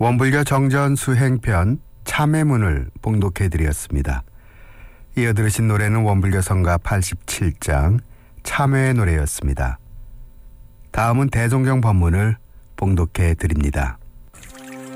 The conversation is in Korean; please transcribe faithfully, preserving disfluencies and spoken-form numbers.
원불교 정전 수행편 참회문을 봉독해드렸습니다. 이어 들으신 노래는 원불교 성가 팔십칠 장 참회의 노래였습니다. 다음은 대종경 법문을 봉독해드립니다.